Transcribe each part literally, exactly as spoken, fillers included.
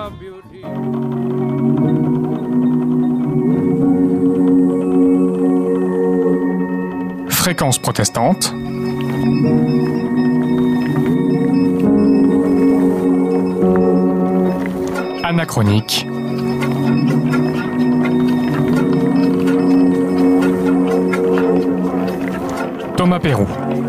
Fréquence protestante. Anachronique. Thomas Peyroux.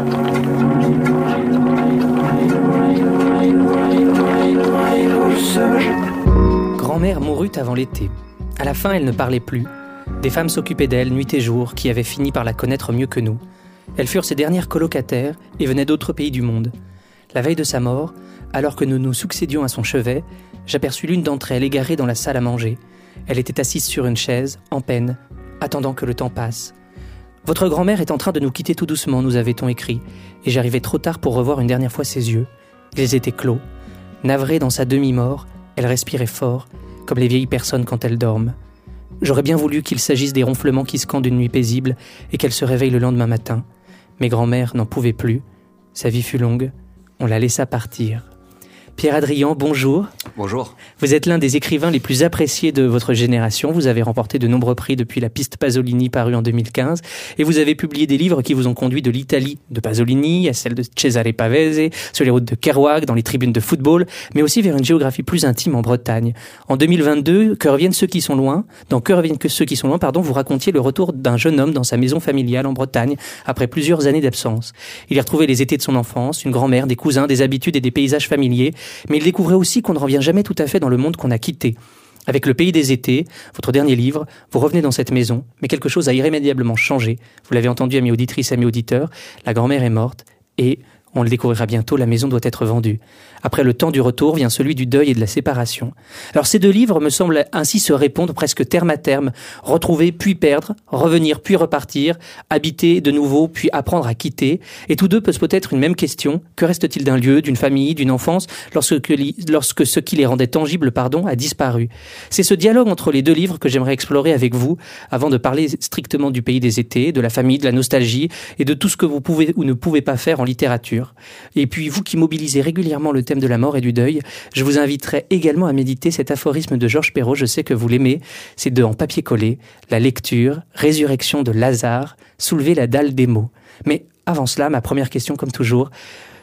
Grand-mère mourut avant l'été. À la fin, elle ne parlait plus. Des femmes s'occupaient d'elle nuit et jour, qui avaient fini par la connaître mieux que nous. Elles furent ses dernières colocataires et venaient d'autres pays du monde. La veille de sa mort, alors que nous nous succédions à son chevet, j'aperçus l'une d'entre elles égarée dans la salle à manger. Elle était assise sur une chaise, en peine, attendant que le temps passe. « Votre grand-mère est en train de nous quitter tout doucement », nous avait-on écrit, et j'arrivais trop tard pour revoir une dernière fois ses yeux. Ils étaient clos. Navrée dans sa demi-mort, elle respirait fort, comme les vieilles personnes quand elles dorment. J'aurais bien voulu qu'il s'agisse des ronflements qui scandent une nuit paisible et qu'elle se réveille le lendemain matin. Mais grand-mère n'en pouvait plus. Sa vie fut longue. On la laissa partir. Pierre Adrian, bonjour. Bonjour. Vous êtes l'un des écrivains les plus appréciés de votre génération. Vous avez remporté de nombreux prix depuis La Piste Pasolini paru en deux mille quinze. Et vous avez publié des livres qui vous ont conduit de l'Italie de Pasolini à celle de Cesare Pavese, sur les routes de Kerouac, dans les tribunes de football, mais aussi vers une géographie plus intime en Bretagne. En deux mille vingt-deux, Que reviennent ceux qui sont loin, dans Que reviennent ceux qui sont loin, pardon, vous racontiez le retour d'un jeune homme dans sa maison familiale en Bretagne après plusieurs années d'absence. Il y retrouvait les étés de son enfance, une grand-mère, des cousins, des habitudes et des paysages familiers. Mais il découvrait aussi qu'on ne revient jamais tout à fait dans le monde qu'on a quitté. Avec Le Pays des étés, votre dernier livre, vous revenez dans cette maison, mais quelque chose a irrémédiablement changé. Vous l'avez entendu, amis auditrices, amis auditeurs, la grand-mère est morte et, on le découvrira bientôt, la maison doit être vendue. Après le temps du retour vient celui du deuil et de la séparation. Alors ces deux livres me semblent ainsi se répondre presque terme à terme. Retrouver puis perdre, revenir puis repartir, habiter de nouveau puis apprendre à quitter. Et tous deux posent peut-être une même question. Que reste-t-il d'un lieu, d'une famille, d'une enfance lorsque, lorsque ce qui les rendait tangibles pardon, a disparu? C'est ce dialogue entre les deux livres que j'aimerais explorer avec vous avant de parler strictement du Pays des étés, de la famille, de la nostalgie et de tout ce que vous pouvez ou ne pouvez pas faire en littérature. Et puis vous qui mobilisez régulièrement le thème de la mort et du deuil, je vous inviterai également à méditer cet aphorisme de Georges Perrault, je sais que vous l'aimez, c'est de En papier collé, la lecture, résurrection de Lazare, soulever la dalle des mots. Mais avant cela, ma première question comme toujours,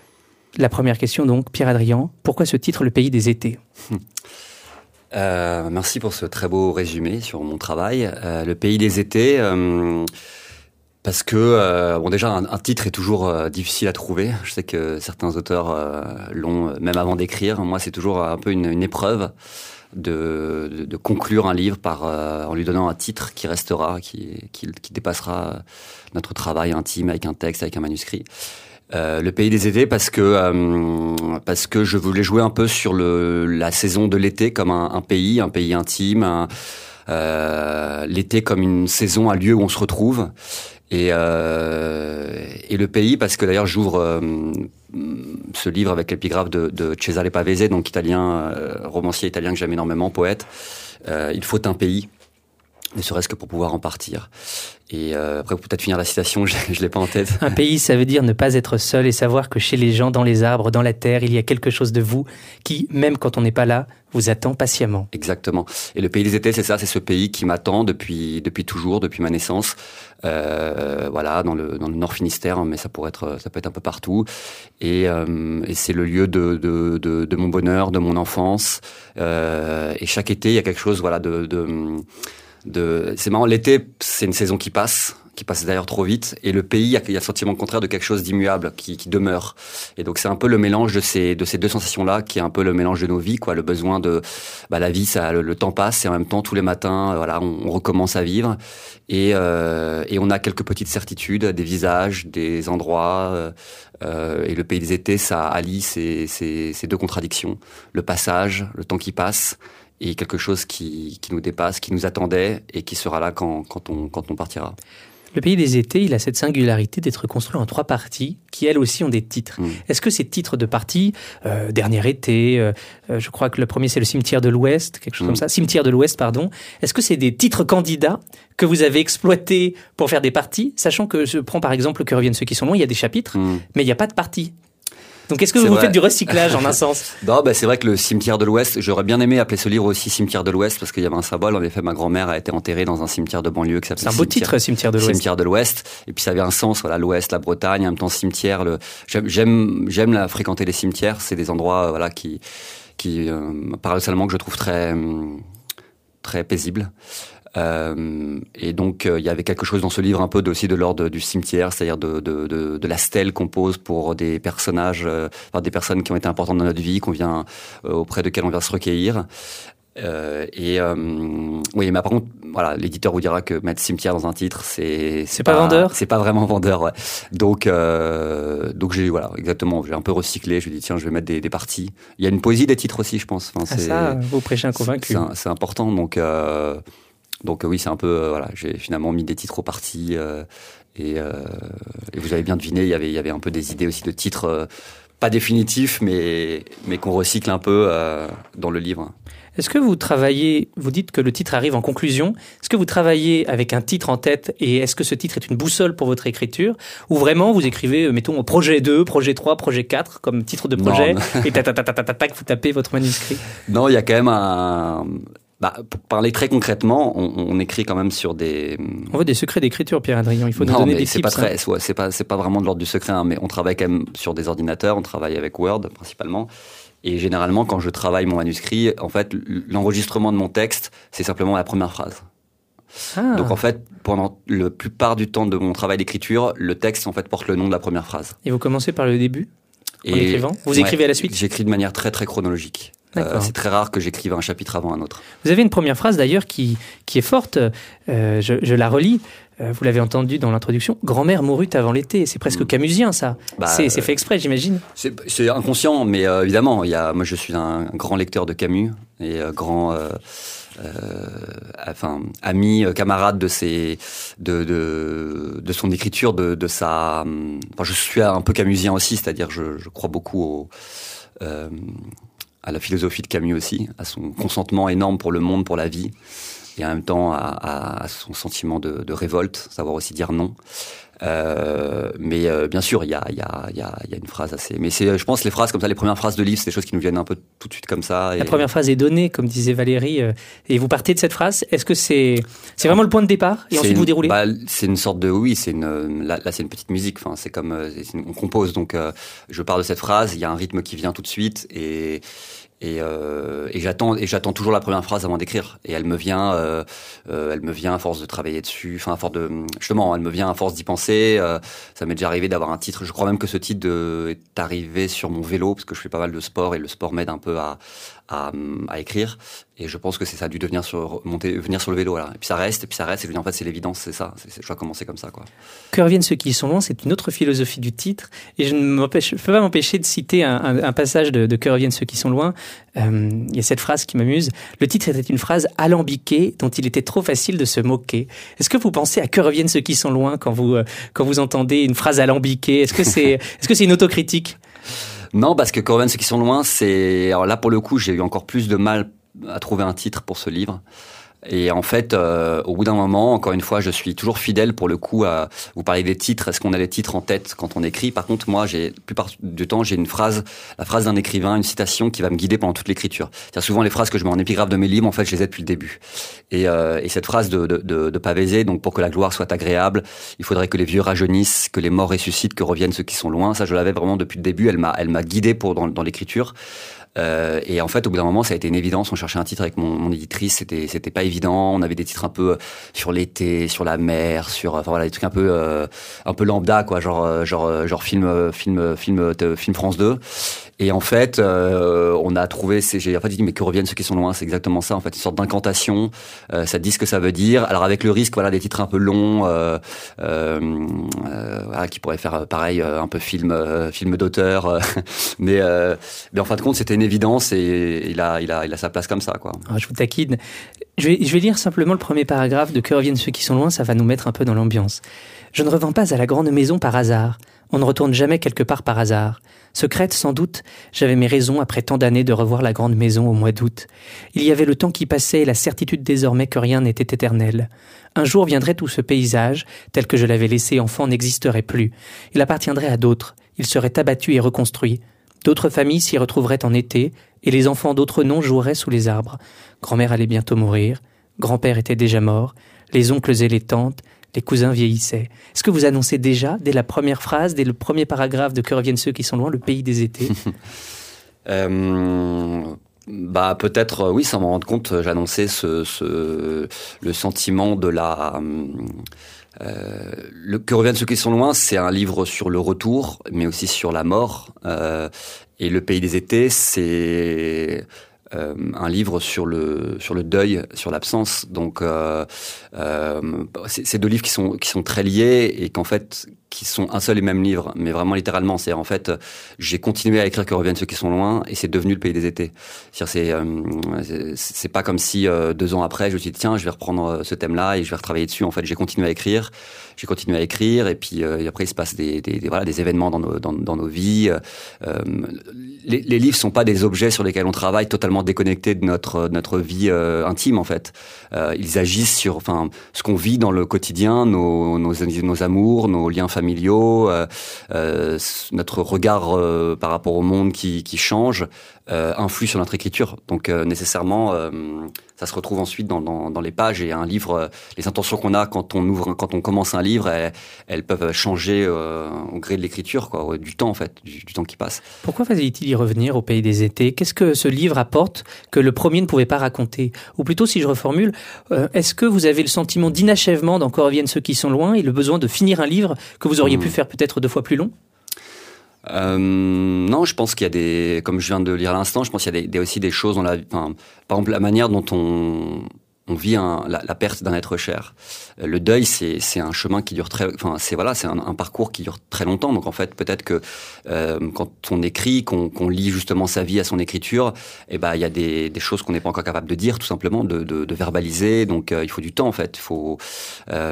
la première question donc, Pierre Adrian, pourquoi ce titre Le Pays des étés ? euh, Merci pour ce très beau résumé sur mon travail. Euh, le Pays des étés... Euh Parce que, euh, bon, déjà, un, un titre est toujours euh, difficile à trouver. Je sais que certains auteurs euh, l'ont, même avant d'écrire. Moi, c'est toujours un peu une, une épreuve de, de, de conclure un livre par, euh, en lui donnant un titre qui restera, qui, qui, qui dépassera notre travail intime avec un texte, avec un manuscrit. Euh, le Pays des étés, parce que euh, parce que je voulais jouer un peu sur le, la saison de l'été comme un, un pays, un pays intime, un, euh, l'été comme une saison, un lieu où on se retrouve. Et, euh, et le pays, parce que d'ailleurs j'ouvre euh, ce livre avec l'épigraphe de, de Cesare Pavese, donc italien, euh, romancier italien que j'aime énormément, poète. Euh, il faut un pays, ne serait-ce que pour pouvoir en partir. Et euh, après, peut-être finir la citation, je, je l'ai pas en tête. Un pays, ça veut dire ne pas être seul et savoir que chez les gens, dans les arbres, dans la terre, il y a quelque chose de vous qui, même quand on n'est pas là, vous attend patiemment. Exactement. Et le Pays des étés, c'est ça, c'est ce pays qui m'attend depuis depuis toujours, depuis ma naissance. Euh, voilà, dans le dans le Nord Finistère, mais ça pourrait être ça peut être un peu partout. Et, euh, et c'est le lieu de de de, de mon bonheur, de mon enfance. Euh, et chaque été, il y a quelque chose, voilà, de de De, c'est marrant, l'été, c'est une saison qui passe, qui passe d'ailleurs trop vite, et le pays, il y a, il y a le sentiment contraire de quelque chose d'immuable, qui, qui demeure. Et donc c'est un peu le mélange de ces, de ces deux sensations-là, qui est un peu le mélange de nos vies, quoi, le besoin de, bah la vie, ça, le, le temps passe, et en même temps tous les matins, voilà, on, on recommence à vivre, et euh, et on a quelques petites certitudes, des visages, des endroits, euh, et le Pays des étés, ça allie ces, ces, ces deux contradictions, le passage, le temps qui passe. Et quelque chose qui, qui nous dépasse, qui nous attendait et qui sera là quand, quand, on, quand on partira. Le Pays des étés, il a cette singularité d'être construit en trois parties qui, elles aussi, ont des titres. Mmh. Est-ce que ces titres de parties, euh, Dernier été, euh, je crois que le premier, c'est le Cimetière de l'Ouest, quelque chose mmh. comme ça, Cimetière de l'Ouest, pardon. Est-ce que c'est des titres candidats que vous avez exploités pour faire des parties, sachant que je prends par exemple Que reviennent ceux qui sont loin, il y a des chapitres, mmh. mais il n'y a pas de parties? Donc est-ce que C'est vous vrai. faites du recyclage en un sens? Non, bah, c'est vrai que le cimetière de l'Ouest, j'aurais bien aimé appeler ce livre aussi Cimetière de l'Ouest parce qu'il y avait un symbole. En effet, ma grand-mère a été enterrée dans un cimetière de banlieue qui s'appelle C'est un beau Cimetière- titre, Cimetière de l'Ouest. Cimetière de l'Ouest. Et puis ça avait un sens, voilà, l'Ouest, la Bretagne, en même temps cimetière. Le... J'aime, j'aime, j'aime la fréquenter les cimetières. C'est des endroits, euh, voilà, qui, qui, euh, paradoxalement, que je trouve très, hum, très paisibles. Euh, et donc il euh, y avait quelque chose dans ce livre un peu de, aussi de l'ordre du cimetière, c'est-à-dire de, de, de, de la stèle qu'on pose pour des personnages, euh, enfin, des personnes qui ont été importantes dans notre vie, qu'on vient euh, auprès desquelles on vient se recueillir. Euh, et euh, oui, mais par contre, voilà, l'éditeur vous dira que mettre cimetière dans un titre, c'est C'est pas vendeur. c'est pas vraiment vendeur. Ouais. Donc euh, donc j'ai voilà exactement, j'ai un peu recyclé. Je me dis tiens, je vais mettre des, des parties. Il y a une poésie des titres aussi, je pense. Enfin, Ah c'est ça, vous prêchez un convaincu. c'est, c'est important. Donc euh, donc oui, c'est un peu euh, voilà, j'ai finalement mis des titres aux parties euh, et, euh, et vous avez bien deviné, il y avait il y avait un peu des idées aussi de titres euh, pas définitifs, mais mais qu'on recycle un peu euh, dans le livre. Est-ce que vous travaillez, vous dites que le titre arrive en conclusion, est-ce que vous travaillez avec un titre en tête et est-ce que ce titre est une boussole pour votre écriture ou vraiment vous écrivez, mettons, projet deux, projet trois, projet quatre comme titre de projet Non, et tatatatatatatac, vous tapez votre manuscrit? Non, il y a quand même un... Bah, pour parler très concrètement, on, on écrit quand même sur des... On veut des secrets d'écriture, Pierre-Adrien, il faut nous non, donner mais des c'est tips. pas très, hein. c'est, c'est pas, c'est pas vraiment de l'ordre du secret, hein, mais on travaille quand même sur des ordinateurs, on travaille avec Word principalement. Et généralement, quand je travaille mon manuscrit, en fait, l'enregistrement de mon texte, c'est simplement la première phrase. Ah. Donc en fait, pendant la plupart du temps de mon travail d'écriture, le texte en fait porte le nom de la première phrase. Et vous commencez par le début en Et écrivant? Vous ouais, écrivez à la suite? J'écris de manière très très chronologique. Euh, c'est très rare que j'écrive un chapitre avant un autre. Vous avez une première phrase d'ailleurs qui, qui est forte, euh, je, je la relis, euh, vous l'avez entendu dans l'introduction, « Grand-mère mourut avant l'été », c'est presque mmh. camusien ça, bah, c'est, c'est fait exprès j'imagine. C'est, c'est inconscient, mais euh, évidemment, il y a, moi je suis un grand lecteur de Camus et euh, grand... Euh, Euh, enfin, ami, camarade de ses, de, de, de son écriture, de, de sa. Enfin, je suis un peu camusien aussi, c'est-à-dire je, je crois beaucoup au, euh, à la philosophie de Camus aussi, à son consentement énorme pour le monde, pour la vie, et en même temps à, à, à son sentiment de, de révolte, savoir aussi dire non. Euh, mais euh, bien sûr, il y a, y, a, y, a, y a une phrase assez... Mais c'est, je pense, les phrases comme ça, les premières phrases de livre, c'est des choses qui nous viennent un peu tout de suite comme ça. Et... La première phrase est donnée, comme disait Valérie, euh, et vous partez de cette phrase. Est-ce que c'est, c'est vraiment le point de départ et c'est ensuite une, vous déroulez? bah, c'est une sorte de... Oui, c'est une, là, là c'est une petite musique. Enfin, c'est comme... C'est une, on compose, donc euh, je pars de cette phrase, il y a un rythme qui vient tout de suite et... Et, euh, et j'attends et j'attends toujours la première phrase avant d'écrire et elle me vient euh, euh, elle me vient à force de travailler dessus, enfin à force de justement elle me vient à force d'y penser. Euh, ça m'est déjà arrivé d'avoir un titre, je crois même que ce titre de, est arrivé sur mon vélo parce que je fais pas mal de sport et le sport m'aide un peu à à, à écrire et je pense que c'est ça a dû devenir sur monter venir sur le vélo là. Et puis ça reste et puis ça reste et je dis en fait c'est l'évidence, c'est ça, c'est, c'est, je dois commencer comme ça quoi. Que reviennent ceux qui sont loin, c'est une autre philosophie du titre et je ne m'empêche, je peux pas m'empêcher de citer un, un, un passage de, de Que reviennent ceux qui sont loin. Euh, il y a cette phrase qui m'amuse. Le titre était une phrase alambiquée dont il était trop facile de se moquer. Est-ce que vous pensez à Que reviennent ceux qui sont loin quand vous, euh, quand vous entendez une phrase alambiquée? Est-ce que c'est, est-ce que c'est une autocritique? Non, parce que Que reviennent ceux qui sont loin, c'est... Alors là, pour le coup, j'ai eu encore plus de mal à trouver un titre pour ce livre. Et en fait, euh, au bout d'un moment, encore une fois, je suis toujours fidèle pour le coup à... Vous parlez des titres, est-ce qu'on a les titres en tête quand on écrit? Par contre, moi, j'ai, la plupart du temps, j'ai une phrase, la phrase d'un écrivain, une citation qui va me guider pendant toute l'écriture. C'est-à-dire souvent les phrases que je mets en épigraphe de mes livres, en fait, je les ai depuis le début. Et, euh, et cette phrase de, de, de, de Pavésé, donc pour que la gloire soit agréable, il faudrait que les vieux rajeunissent, que les morts ressuscitent, que reviennent ceux qui sont loin. Ça, je l'avais vraiment depuis le début. Elle m'a, elle m'a guidé pour dans, dans l'écriture. Euh, et en fait, au bout d'un moment, ça a été une évidence. On cherchait un titre avec mon, mon éditrice, c'était, c'était pas évident. On avait des titres un peu sur l'été, sur la mer, sur, enfin voilà, des trucs un peu, euh, un peu lambda, quoi, genre, genre, genre film, film, film, film, film France deux. Et en fait, euh, on a trouvé, c'est, j'ai en fait dit, mais que reviennent ceux qui sont loin, c'est exactement ça, en fait, une sorte d'incantation. Euh, ça dit ce que ça veut dire. Alors avec le risque, voilà, des titres un peu longs, euh, euh, euh, voilà, qui pourraient faire pareil, un peu film, euh, film d'auteur. Euh, mais, euh, mais en fin de compte, c'était une évidence et il a, il a, il a sa place comme ça, quoi. Alors, je vous taquine. Je vais, je vais lire simplement le premier paragraphe de Que reviennent ceux qui sont loin, ça va nous mettre un peu dans l'ambiance. Je ne revins pas à la grande maison par hasard. On ne retourne jamais quelque part par hasard. Secrète, sans doute, j'avais mes raisons après tant d'années de revoir la grande maison au mois d'août. Il y avait le temps qui passait et la certitude désormais que rien n'était éternel. Un jour viendrait tout ce paysage, tel que je l'avais laissé enfant, n'existerait plus. Il appartiendrait à d'autres. Il serait abattu et reconstruit. D'autres familles s'y retrouveraient en été, et les enfants d'autres noms joueraient sous les arbres. Grand-mère allait bientôt mourir, grand-père était déjà mort, les oncles et les tantes, les cousins vieillissaient. Est-ce que vous annoncez déjà, dès la première phrase, dès le premier paragraphe de Que reviennent ceux qui sont loin, le pays des étés? euh... Bah peut-être oui, sans m'en rendre compte, j'annonçais ce, ce le sentiment de la euh, le Que reviennent ceux qui sont loin, c'est un livre sur le retour, mais aussi sur la mort. Euh, et Le pays des étés, c'est euh, un livre sur le sur le deuil, sur l'absence. Donc euh, euh, c'est, c'est deux livres qui sont qui sont très liés et qu'en fait qui sont un seul et même livre, mais vraiment littéralement. C'est en fait, j'ai continué à écrire Que reviennent ceux qui sont loin, et c'est devenu Le pays des étés. C'est-à-dire, c'est, euh, c'est pas comme si euh, deux ans après, je me suis dit tiens, je vais reprendre ce thème-là et je vais retravailler dessus. En fait, j'ai continué à écrire, j'ai continué à écrire, et puis euh, et après il se passe des, des, des voilà des événements dans nos dans, dans nos vies. Euh, les, les livres sont pas des objets sur lesquels on travaille totalement déconnectés de notre notre vie euh, intime en fait. Euh, ils agissent sur enfin ce qu'on vit dans le quotidien, nos nos nos amours, nos liens familiaux, euh, euh, notre regard euh, par rapport au monde qui, qui change, euh, influe sur notre écriture. Donc euh, nécessairement, euh, ça se retrouve ensuite dans, dans, dans les pages. Et un livre, euh, les intentions qu'on a quand on ouvre, quand on commence un livre, elles, elles peuvent changer euh, au gré de l'écriture, quoi, du temps en fait, du, du temps qui passe. Pourquoi fallait-il y revenir au pays des étés? Qu'est-ce que ce livre apporte que le premier ne pouvait pas raconter? Ou plutôt, si je reformule, euh, est-ce que vous avez le sentiment d'inachèvement d'Encore reviennent ceux qui sont loin et le besoin de finir un livre que vous auriez mmh. pu faire peut-être deux fois plus long? Euh, non, je pense qu'il y a des, comme je viens de lire à l'instant, je pense qu'il y a des, des, aussi des choses dans la, enfin, par exemple la manière dont on, on vit un, la, la perte d'un être cher. Le deuil, c'est, c'est un chemin qui dure très, enfin, c'est voilà, c'est un, un parcours qui dure très longtemps. Donc en fait, peut-être que euh, quand on écrit, qu'on, qu'on lit justement sa vie à son écriture, eh ben il y a des, des choses qu'on n'est pas encore capable de dire, tout simplement, de, de, de verbaliser. Donc euh, il faut du temps en fait. Il faut euh,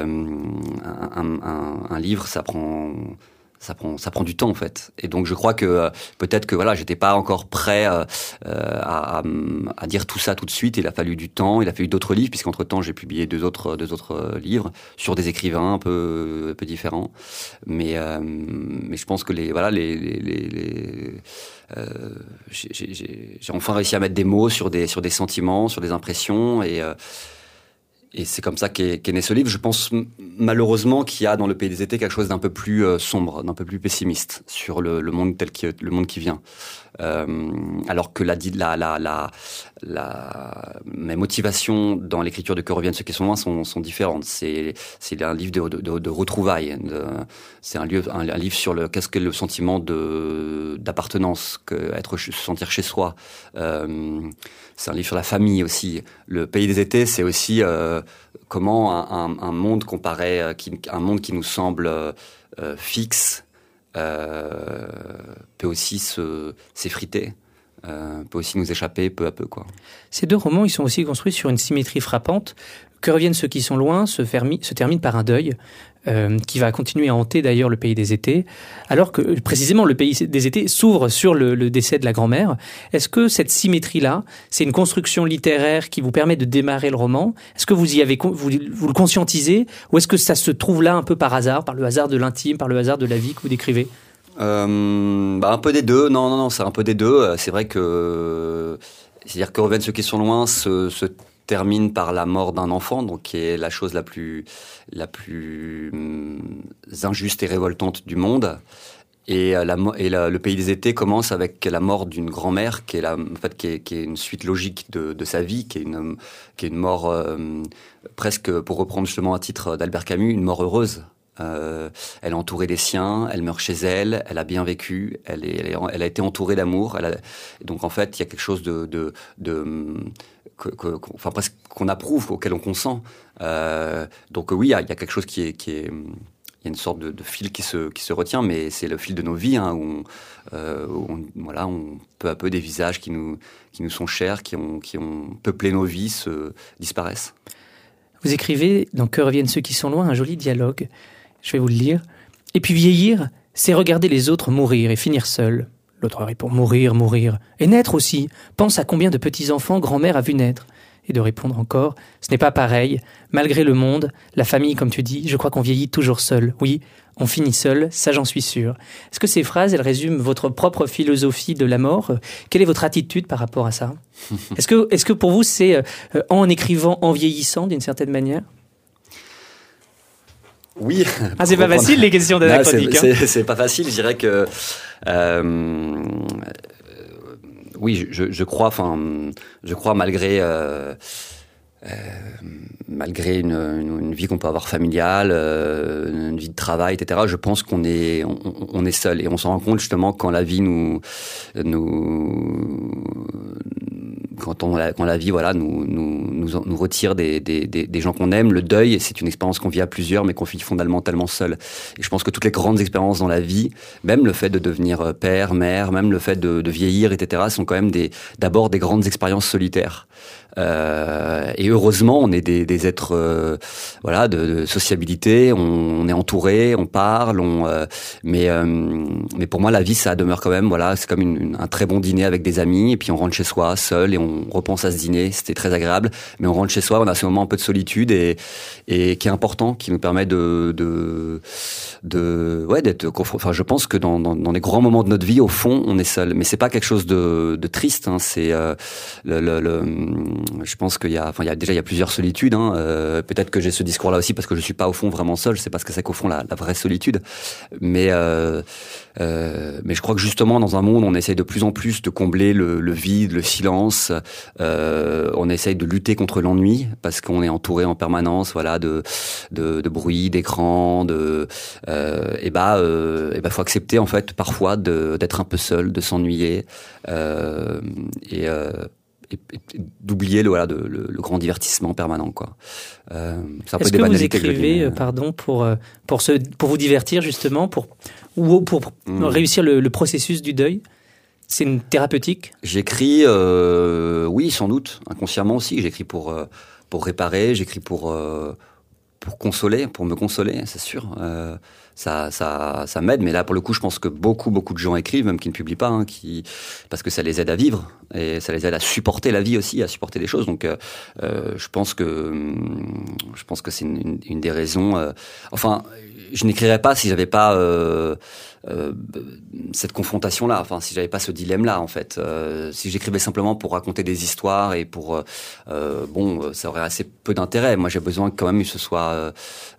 un, un, un livre, ça prend. Ça prend, ça prend du temps en fait, et donc je crois que euh, peut-être que voilà, j'étais pas encore prêt euh, à, à, à dire tout ça tout de suite. Il a fallu du temps, il a fallu d'autres livres, puisqu'entre temps j'ai publié deux autres, deux autres livres sur des écrivains un peu, un peu différents. Mais, euh, mais je pense que les, voilà, les, les, les, les euh, j'ai, j'ai, j'ai enfin réussi à mettre des mots sur des, sur des sentiments, sur des impressions, et euh, Et c'est comme ça qu'est, qu'est né ce livre. Je pense malheureusement qu'il y a dans Le pays des étés quelque chose d'un peu plus euh, sombre, d'un peu plus pessimiste sur le, le monde tel que le monde qui vient. Euh, alors que la, la, la, la, la, mes motivations dans l'écriture de Que reviennent ceux qui sont loin sont, sont différentes. C'est, c'est un livre de, de, de retrouvailles. De, c'est un, lieu, un, un livre sur le qu'est-ce que le sentiment de d'appartenance, que être se sentir chez soi. Euh, c'est un livre sur la famille aussi. Le pays des étés, c'est aussi euh, comment un, un, un monde comparé, qui, un monde qui nous semble euh, fixe. Euh, peut aussi se, s'effriter, euh, peut aussi nous échapper peu à peu, quoi. Ces deux romans, ils sont aussi construits sur une symétrie frappante. Que reviennent ceux qui sont loin se, fermi, se termine par un deuil euh, qui va continuer à hanter d'ailleurs le pays des étés, alors que précisément le pays des étés s'ouvre sur le, le décès de la grand-mère. Est-ce que cette symétrie-là, c'est une construction littéraire qui vous permet de démarrer le roman? Est-ce que vous y avez vous, vous le conscientisez, ou est-ce que ça se trouve là un peu par hasard, par le hasard de l'intime, par le hasard de la vie que vous décrivez? Euh, bah un peu des deux. Non, non, non, c'est un peu des deux. C'est vrai que, c'est-à-dire Que reviennent ceux qui sont loin se, se termine par la mort d'un enfant, donc qui est la chose la plus, la plus hum, injuste et révoltante du monde. Et, la, et la, le pays des étés commence avec la mort d'une grand-mère, qui est, la, en fait, qui est, qui est une suite logique de, de sa vie, qui est une, qui est une mort euh, presque, pour reprendre justement un titre d'Albert Camus, une mort heureuse. Euh, elle est entourée des siens, elle meurt chez elle, elle a bien vécu, elle, est, elle, est, elle a été entourée d'amour. Elle a, donc en fait, il y a quelque chose de, de, de que, que, enfin presque qu'on approuve, auquel on consent. Euh, donc oui, il y a, il y a quelque chose qui est, qui est, il y a une sorte de, de fil qui se, qui se retient, mais c'est le fil de nos vies, hein, où, on, euh, où on, voilà, on, peu à peu des visages qui nous, qui nous sont chers, qui ont, qui ont peuplé nos vies, se disparaissent. Vous écrivez dans Que reviennent ceux qui sont loin un joli dialogue. Je vais vous le lire. Et puis vieillir, c'est regarder les autres mourir et finir seul. L'autre répond mourir, mourir. Et naître aussi. Pense à combien de petits-enfants grand-mère a vu naître. et de répondre encore « Ce n'est pas pareil. Malgré le monde, la famille, comme tu dis, je crois qu'on vieillit toujours seul. Oui, on finit seul, ça j'en suis sûr. » Est-ce que ces phrases, elles résument votre propre philosophie de la mort ? Quelle est votre attitude par rapport à ça ? Est-ce que, est-ce que pour vous, c'est euh, en écrivant, en vieillissant d'une certaine manière ? Oui. Ah, c'est pas facile les questions d'anachronique. C'est, c'est, c'est pas facile. Je dirais que euh, oui, je, je crois. Enfin, je crois malgré euh, euh, malgré une, une, une vie qu'on peut avoir familiale, euh, une vie de travail, et cetera. Je pense qu'on est on, on est seul et on s'en rend compte justement quand la vie nous nous quand on quand la vie voilà nous nous nous, nous retire des, des des des gens qu'on aime. Le deuil, c'est une expérience qu'on vit à plusieurs, mais qu'on vit fondamentalement seul. Et je pense que toutes les grandes expériences dans la vie, même le fait de devenir père, mère, même le fait de, de vieillir, et cetera, sont quand même des d'abord des grandes expériences solitaires. Euh, et heureusement, on est des, des êtres, euh, voilà, de, de sociabilité. On, on est entouré, on parle, on. Euh, mais euh, mais pour moi, la vie, ça demeure quand même, voilà, c'est comme une, une, un très bon dîner avec des amis, et puis on rentre chez soi seul et on repense à ce dîner. C'était très agréable, mais on rentre chez soi, on a ce moment un peu de solitude et et qui est important, qui nous permet de de de ouais d'être. Enfin, je pense que dans, dans dans les grands moments de notre vie, au fond, on est seul. Mais c'est pas quelque chose de de triste. Hein, c'est euh, le, le, le je pense qu'il y a, enfin, il y a déjà il y a plusieurs solitudes. Hein. Euh, peut-être que j'ai ce discours-là aussi parce que je suis pas au fond vraiment seul. Je sais pas ce que c'est qu'au fond la, la vraie solitude. Mais euh, euh, mais je crois que justement dans un monde, on essaye de plus en plus de combler le, le vide, le silence. Euh, on essaye de lutter contre l'ennui parce qu'on est entouré en permanence, voilà, de de, de bruit, d'écran, de euh, et bah euh, et bah faut accepter en fait parfois de, d'être un peu seul, de s'ennuyer euh, et euh, Et, et d'oublier le voilà de, le, le grand divertissement permanent quoi. Euh, c'est un Est-ce peu que des vous écrivez que euh, pardon pour pour ce pour vous divertir justement pour ou pour mmh. réussir le, le processus du deuil? C'est une thérapeutique? J'écris euh, oui sans doute inconsciemment aussi. J'écris pour euh, pour réparer. J'écris pour euh, pour consoler, pour me consoler, c'est sûr. Euh, ça, ça, ça m'aide. Mais là, pour le coup, je pense que beaucoup, beaucoup de gens écrivent, même qui ne publient pas, hein, qui, parce que ça les aide à vivre et ça les aide à supporter la vie aussi, à supporter les choses. Donc, euh, euh, je pense que, je pense que c'est une, une des raisons. Euh, enfin, je n'écrirais pas si j'avais pas euh, euh, cette confrontation-là. Enfin, si j'avais pas ce dilemme-là, en fait. Euh, si j'écrivais simplement pour raconter des histoires et pour, euh, bon, ça aurait assez peu d'intérêt. Moi, j'ai besoin que quand même que ce soit. Euh,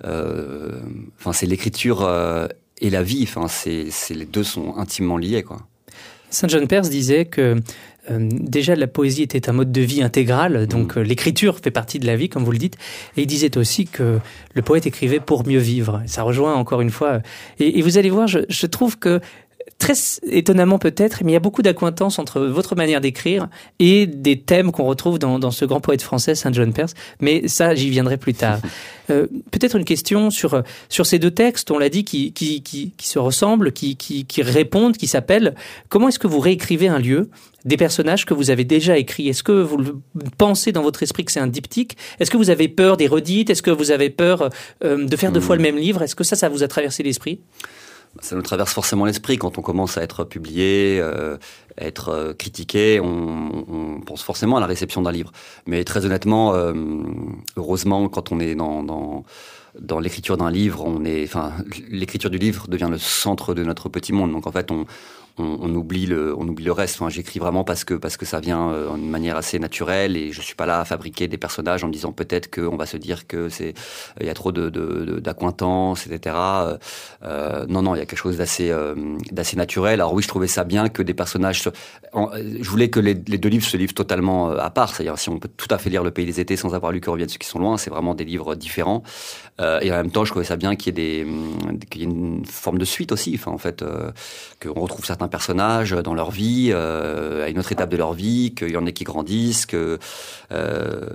euh, enfin, c'est l'écriture euh, et la vie. Enfin, c'est, c'est les deux sont intimement liés, quoi. Saint John Perse disait que euh, déjà la poésie était un mode de vie intégral, donc mmh. euh, l'écriture fait partie de la vie, comme vous le dites. Et il disait aussi que le poète écrivait pour mieux vivre. Ça rejoint encore une fois. Et, et vous allez voir, je, je trouve que très étonnamment peut-être, mais il y a beaucoup d'accointances entre votre manière d'écrire et des thèmes qu'on retrouve dans, dans ce grand poète français, Saint John Perse. Mais ça, j'y viendrai plus tard. Euh, peut-être une question sur sur ces deux textes, on l'a dit, qui qui qui, qui se ressemblent, qui qui qui répondent, qui s'appellent. Comment est-ce que vous réécrivez un lieu, des personnages que vous avez déjà écrits? Est-ce que vous pensez dans votre esprit que c'est un diptyque? Est-ce que vous avez peur des redites? Est-ce que vous avez peur euh, de faire deux mmh. fois le même livre? Est-ce que ça, ça vous a traversé l'esprit? Ça nous traverse forcément l'esprit quand on commence à être publié, euh, à être euh, critiqué. On, on pense forcément à la réception d'un livre. Mais très honnêtement, euh, heureusement, quand on est dans, dans, dans l'écriture d'un livre, on est, enfin, l'écriture du livre devient le centre de notre petit monde. Donc en fait, on On, on oublie le, on oublie le reste. Enfin, j'écris vraiment parce que parce que ça vient euh, d'une manière assez naturelle et je suis pas là à fabriquer des personnages en me disant peut-être qu'on va se dire que c'est il y a trop de, de, de d'accointances, et cetera. Euh, non, non, il y a quelque chose d'assez euh, d'assez naturel. Alors oui, je trouvais ça bien que des personnages. Se, en, je voulais que les, les deux livres se livrent totalement à part. C'est-à-dire si on peut tout à fait lire Le Pays des Étés sans avoir lu Que reviennent ceux qui sont loin, c'est vraiment des livres différents. Euh, et en même temps, je trouvais ça bien qu'il y ait des qu'il y ait une forme de suite aussi. Enfin, en fait, euh, qu'on retrouve certains personnages dans leur vie, euh, à une autre étape de leur vie, qu'il y en ait qui grandissent, que euh,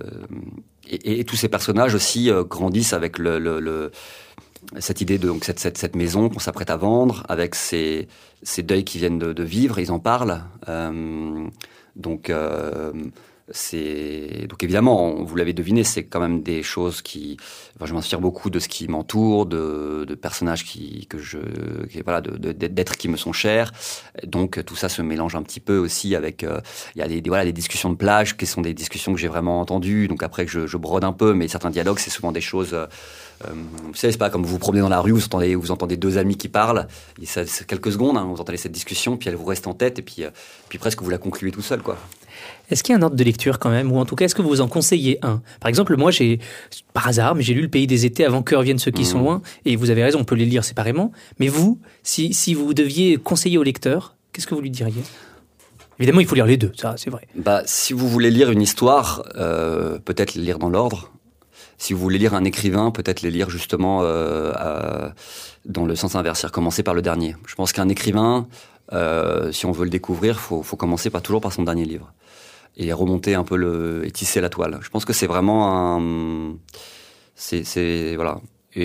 et, et tous ces personnages aussi euh, grandissent avec le, le, le cette idée de donc cette cette, cette maison qu'on s'apprête à vendre, avec ces ces deuils qui viennent de, de vivre, ils en parlent. Euh, donc euh, c'est donc évidemment, vous l'avez deviné, c'est quand même des choses qui, enfin, je m'inspire beaucoup de ce qui m'entoure, de, de personnages qui que je, qui, voilà, de, de, d'êtres qui me sont chers. Donc tout ça se mélange un petit peu aussi avec, euh, il y a des, des voilà des discussions de plage qui sont des discussions que j'ai vraiment entendues. Donc après que je, je brode un peu, mais certains dialogues, c'est souvent des choses. Euh, Euh, vous savez, c'est pas comme vous vous promenez dans la rue, vous entendez, vous entendez deux amis qui parlent, et ça, c'est quelques secondes, hein, vous entendez cette discussion, puis elle vous reste en tête, et puis, euh, puis presque vous la concluez tout seul, quoi. Est-ce qu'il y a un ordre de lecture quand même, ou en tout cas, est-ce que vous en conseillez un? Par exemple, moi, j'ai, par hasard, mais j'ai lu Le Pays des étés avant que reviennent ceux qui mmh. sont loin, et vous avez raison, on peut les lire séparément, mais vous, si, si vous deviez conseiller au lecteur, qu'est-ce que vous lui diriez? Évidemment, il faut lire les deux, ça, c'est vrai. Bah, si vous voulez lire une histoire, euh, peut-être les lire dans l'ordre. Si vous voulez lire un écrivain, peut-être les lire justement euh, à, dans le sens inverse, c'est-à-dire commencer par le dernier. Je pense qu'un écrivain, euh, si on veut le découvrir, faut, faut commencer par, toujours par son dernier livre et remonter un peu le, et tisser la toile. Je pense que c'est vraiment un, c'est, c'est voilà.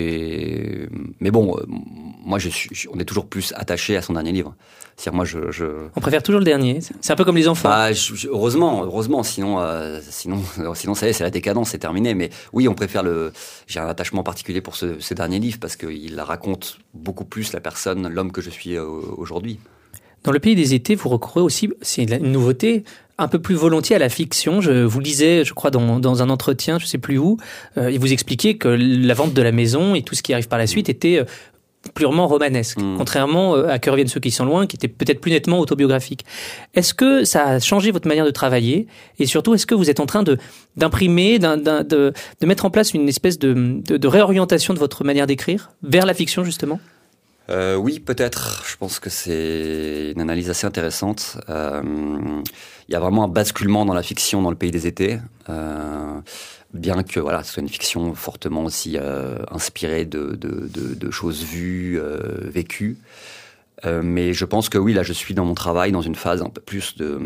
Et mais bon, euh, moi je suis, on est toujours plus attaché à son dernier livre. C'est-à-dire moi je, je... On préfère toujours le dernier. C'est un peu comme les enfants. Bah, je, je, heureusement, heureusement. Sinon, euh, sinon, sinon, ça y est, c'est la décadence, c'est terminé. Mais oui, on préfère le. J'ai un attachement particulier pour ce, ce dernier livre parce qu'il raconte beaucoup plus la personne, l'homme que je suis euh, aujourd'hui. Dans Le Pays des étés, vous recourez aussi, c'est une nouveauté, un peu plus volontiers à la fiction. Je vous lisais, je crois, dans, dans un entretien, je sais plus où, euh, et vous expliquiez que la vente de la maison et tout ce qui arrive par la suite était euh, purement romanesque, mmh. contrairement à Que reviennent ceux qui sont loin, qui était peut-être plus nettement autobiographique. Est-ce que ça a changé votre manière de travailler? Et surtout, est-ce que vous êtes en train de, d'imprimer, d'un, d'un, de, de mettre en place une espèce de, de, de réorientation de votre manière d'écrire vers la fiction, justement? Euh, oui, peut-être. Je pense que c'est une analyse assez intéressante. Euh, il y a vraiment un basculement dans la fiction dans Le Pays des étés. Euh, bien que voilà, ce soit une fiction fortement aussi euh, inspirée de, de, de, de choses vues, euh, vécues. Euh, mais je pense que oui, là, je suis dans mon travail, dans une phase un peu plus de...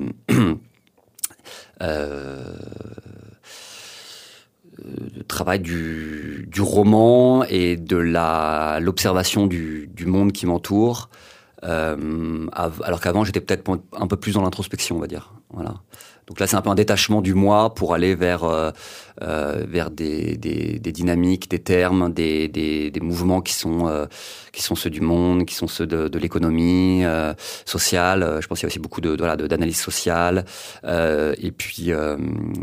euh, de travail du, du roman et de la, l'observation du, du monde qui m'entoure. Euh, alors qu'avant, j'étais peut-être un peu plus dans l'introspection, on va dire. Voilà. Donc là, c'est un peu un détachement du moi pour aller vers euh, euh, vers des, des des dynamiques, des termes, des des, des mouvements qui sont euh, qui sont ceux du monde, qui sont ceux de, de l'économie euh, sociale. Je pense qu'il y a aussi beaucoup de, de voilà de, d'analyse sociale. Euh, et puis, euh,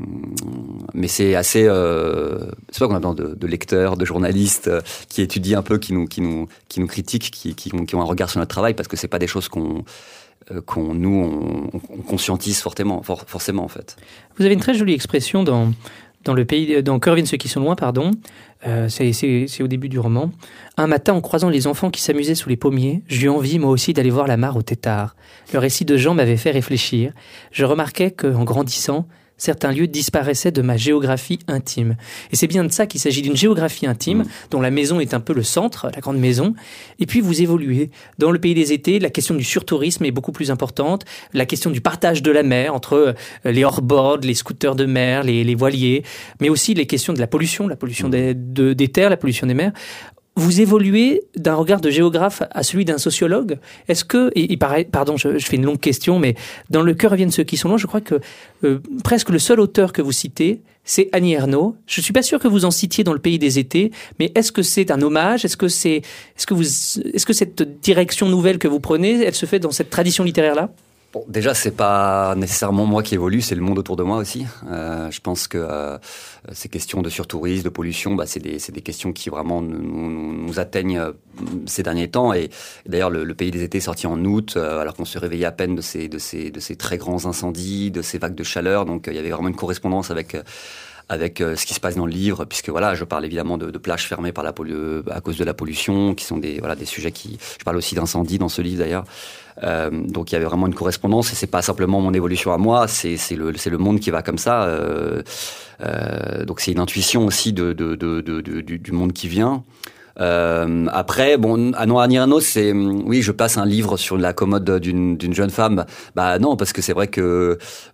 mais c'est assez. Euh, c'est pas qu'on a besoin de, de lecteurs, de journalistes euh, qui étudient un peu, qui nous qui nous qui nous critiquent, qui qui ont, qui ont un regard sur notre travail, parce que c'est pas des choses qu'on qu'on nous on, on conscientise fortement, for, forcément en fait. Vous avez une très jolie expression dans dans le pays, dans Que reviennent ceux qui sont loin, pardon. Euh, c'est, c'est, c'est au début du roman. Un matin, en croisant les enfants qui s'amusaient sous les pommiers, j'eus envie moi aussi d'aller voir la mare au Tétard. Le récit de Jean m'avait fait réfléchir. Je remarquais que, en grandissant, certains lieux disparaissaient de ma géographie intime. Et c'est bien de ça qu'il s'agit, d'une géographie intime, mmh. dont la maison est un peu le centre, la grande maison. Et puis vous évoluez. Dans Le Pays des étés, la question du surtourisme est beaucoup plus importante. La question du partage de la mer entre les hors-board, les scooters de mer, les, les voiliers, mais aussi les questions de la pollution, la pollution mmh. des, de, des terres, la pollution des mers. Vous évoluez d'un regard de géographe à celui d'un sociologue. Est-ce que, et, et pareil, pardon, je, je fais une longue question, mais dans Le Que reviennent ceux qui sont loin, je crois que euh, presque le seul auteur que vous citez, c'est Annie Ernaux. Je suis pas sûr que vous en citiez dans Le Pays des étés, mais est-ce que c'est un hommage? Est-ce que c'est, est-ce que vous, est-ce que cette direction nouvelle que vous prenez, elle se fait dans cette tradition littéraire-là? Bon, déjà, c'est pas nécessairement moi qui évolue, c'est le monde autour de moi aussi. Euh, je pense que euh, ces questions de surtourisme, de pollution, bah, c'est des, c'est des questions qui vraiment nous, nous, nous atteignent euh, ces derniers temps. Et, et d'ailleurs, le, le Pays des étés est sorti en août, euh, alors qu'on se réveillait à peine de ces, de ces, de ces très grands incendies, de ces vagues de chaleur. Donc, euh, il y avait vraiment une correspondance avec. Euh, avec euh, ce qui se passe dans le livre, puisque voilà, je parle évidemment de, de plages fermées par la pollu- à cause de la pollution, qui sont des voilà des sujets qui. Je parle aussi d'incendies dans ce livre d'ailleurs. Euh, donc il y avait vraiment une correspondance, et c'est pas simplement mon évolution à moi, c'est c'est le c'est le monde qui va comme ça. Euh, euh, donc c'est une intuition aussi de de de, de, de du, du monde qui vient. Euh, après, bon, ah non, Annie Ernaux, c'est, oui, je passe un livre sur la commode d'une, d'une jeune femme. Bah non, parce que c'est vrai que,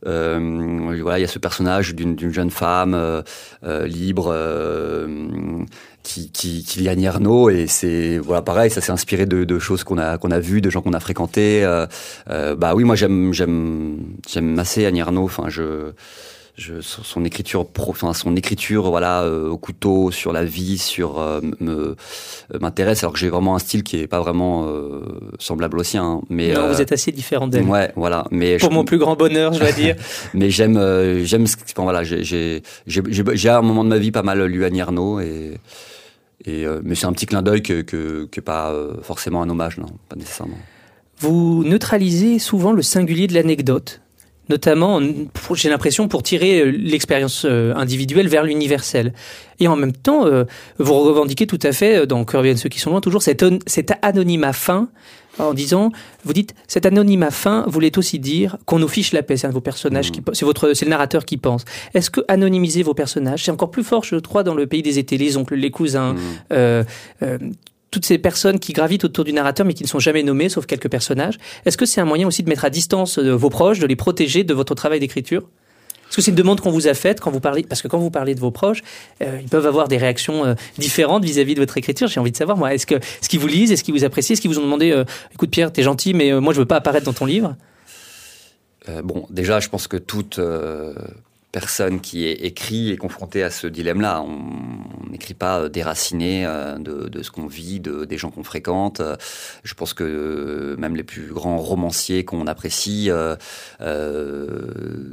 euh, voilà, il y a ce personnage d'une, d'une jeune femme euh, euh, libre euh, qui, qui, qui lit Annie Ernaux, et c'est, voilà, pareil, ça s'est inspiré de, de choses qu'on a, qu'on a vues, de gens qu'on a fréquentés. Euh, euh, bah oui, moi j'aime, j'aime, j'aime assez Annie Ernaux. Enfin, je. je, son écriture, enfin, son écriture, voilà, euh, au couteau, sur la vie, sur euh, me m'intéresse. Alors que j'ai vraiment un style qui est pas vraiment euh, semblable au sien. Hein, mais non, euh, vous êtes assez différent d'elle. Ouais, voilà. Mais pour je, mon plus grand bonheur, je dois dire. mais j'aime, euh, j'aime. Enfin, voilà, j'ai, j'ai, j'ai, j'ai à un moment de ma vie pas mal lu Annie Ernaux et. Et euh, mais c'est un petit clin d'œil que, que, que pas euh, forcément un hommage, non, pas nécessairement. Vous neutralisez souvent le singulier de l'anecdote, notamment, pour, j'ai l'impression, pour tirer l'expérience individuelle vers l'universel. Et en même temps, euh, vous revendiquez tout à fait, dans Que reviennent ceux qui sont loin, toujours cet, on, cet anonymat fin, en disant, vous dites, cet anonymat fin voulait aussi dire qu'on nous fiche la paix. C'est un de vos personnages, mmh. qui, c'est, votre, c'est le narrateur qui pense. Est-ce que anonymiser vos personnages, c'est encore plus fort, je crois, dans Le Pays des étés, les oncles, les cousins, mmh. euh, euh, toutes ces personnes qui gravitent autour du narrateur mais qui ne sont jamais nommées, sauf quelques personnages. Est-ce que c'est un moyen aussi de mettre à distance vos proches, de les protéger de votre travail d'écriture ? Est-ce que c'est une demande qu'on vous a faite quand vous parlez, parce que quand vous parlez de vos proches, euh, ils peuvent avoir des réactions euh, différentes vis-à-vis de votre écriture. J'ai envie de savoir, moi, est-ce que, est-ce qu'ils vous lisent, est-ce qu'ils vous apprécient, est-ce qu'ils vous ont demandé, euh, écoute Pierre, t'es gentil, mais euh, moi je veux pas apparaître dans ton livre. Euh, bon, déjà, je pense que toute euh, personne qui est écrit est confrontée à ce dilemme-là. On n'écrit pas déraciné euh, de, de ce qu'on vit, de, des gens qu'on fréquente. Je pense que euh, même les plus grands romanciers qu'on apprécie, euh, euh,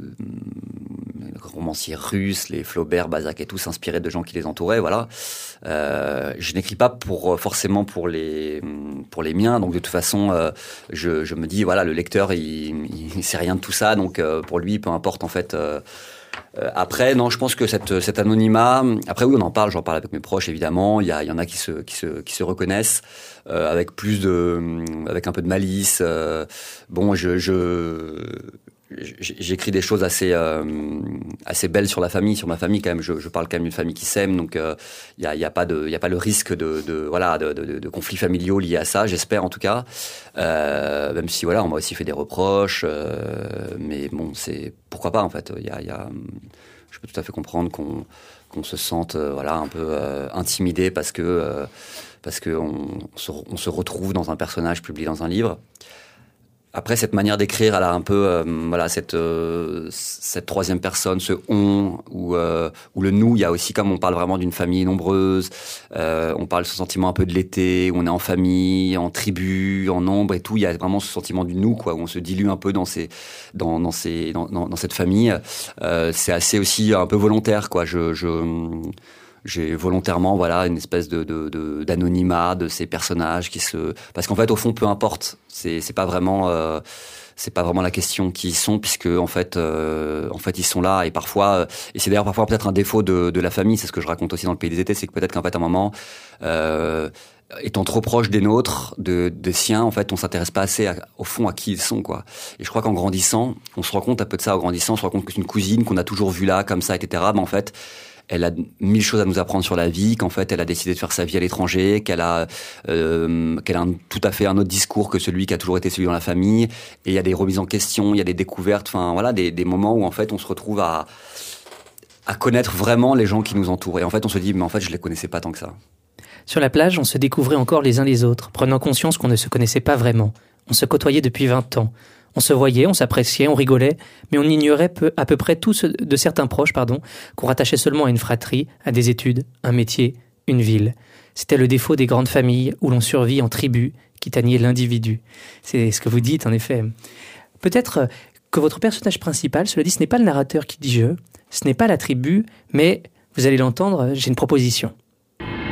les romanciers russes, les Flaubert, Balzac et tout, s'inspiraient de gens qui les entouraient. Voilà. Euh, je n'écris pas pour forcément pour les pour les miens. Donc de toute façon, euh, je, je me dis voilà, le lecteur, il, il sait rien de tout ça. Donc euh, pour lui, peu importe en fait. Euh, Euh, après, non, je pense que cette, cet anonymat. Après, oui, on en parle. J'en parle avec mes proches, évidemment. Il y, a, il y en a qui se, qui se, qui se reconnaissent euh, avec plus de, avec un peu de malice. Euh, bon, je, je, j'écris des choses assez, euh, assez belles sur la famille, sur ma famille quand même. Je, je parle quand même d'une famille qui s'aime, donc il euh, y a, il y a pas de, il y a pas le risque de, de voilà, de, de, de conflits familiaux liés à ça. J'espère en tout cas. Euh, même si voilà, on m'a aussi fait des reproches, euh, mais bon, c'est pourquoi pas en fait. Il y a, il y a, je peux tout à fait comprendre qu'on, qu'on se sente euh, voilà un peu euh, intimidé parce que euh, parce que on, on, se, on se retrouve dans un personnage publié dans un livre. Après, cette manière d'écrire, elle a un peu, euh, voilà, cette euh, cette troisième personne, ce on ou euh, ou le nous. Il y a aussi, comme on parle vraiment d'une famille nombreuse, euh, on parle ce sentiment un peu de l'été où on est en famille, en tribu, en nombre et tout. Il y a vraiment ce sentiment du nous, quoi, où on se dilue un peu dans ces dans dans ces dans dans, dans cette famille. Euh, c'est assez aussi un peu volontaire, quoi. Je je J'ai volontairement, voilà, une espèce de, de, de d'anonymat de ces personnages qui se, parce qu'en fait, au fond, peu importe. C'est, c'est pas vraiment, euh, c'est pas vraiment la question qui ils sont, puisque en fait, euh, en fait, ils sont là et parfois, et c'est d'ailleurs parfois peut-être un défaut de, de la famille. C'est ce que je raconte aussi dans Le Pays des étés, c'est que peut-être qu'en fait, à un moment, euh, étant trop proche des nôtres, de, des siens, en fait, on s'intéresse pas assez à, au fond à qui ils sont, quoi. Et je crois qu'en grandissant, on se rend compte un peu de ça. En grandissant, on se rend compte que c'est une cousine qu'on a toujours vue là, comme ça, et cetera. Mais en fait, elle a mille choses à nous apprendre sur la vie, qu'en fait elle a décidé de faire sa vie à l'étranger, qu'elle a euh, qu'elle a un, tout à fait un autre discours que celui qui a toujours été celui dans la famille. Et il y a des remises en question, il y a des découvertes, enfin voilà, des, des moments où en fait on se retrouve à à connaître vraiment les gens qui nous entourent. Et en fait on se dit mais en fait je les connaissais pas tant que ça. Sur la plage, on se découvrait encore les uns les autres, prenant conscience qu'on ne se connaissait pas vraiment. On se côtoyait depuis vingt ans. On se voyait, on s'appréciait, on rigolait, mais on ignorait peu, à peu près tout ce, de certains proches, pardon, qu'on rattachait seulement à une fratrie, à des études, un métier, une ville. C'était le défaut des grandes familles où l'on survit en tribu, quitte à nier l'individu. C'est ce que vous dites, en effet. Peut-être que votre personnage principal, cela dit, ce n'est pas le narrateur qui dit « je », ce n'est pas la tribu, mais, vous allez l'entendre, j'ai une proposition.